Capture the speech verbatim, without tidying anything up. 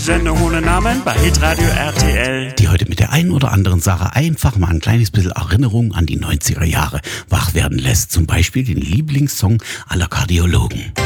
Sendung ohne Namen bei Hitradio R T L. Die heute mit der einen oder anderen Sache einfach mal ein kleines bisschen Erinnerung an die neunziger Jahre wach werden lässt. Zum Beispiel den Lieblingssong aller Kardiologen.